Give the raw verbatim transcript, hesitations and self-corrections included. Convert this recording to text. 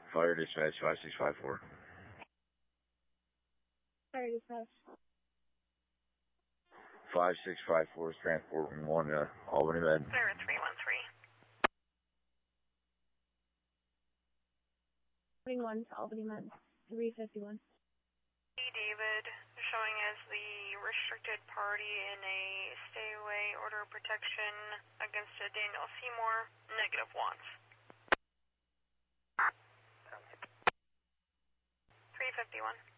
Fire dispatch five six five four. Fire dispatch. five six five four is transporting one to Albany Med. Clear three one three. Putting one to Albany Med. three fifty-one. David, showing as the restricted party in a stay-away order of protection against a Daniel Seymour, negative wants. three fifty-one.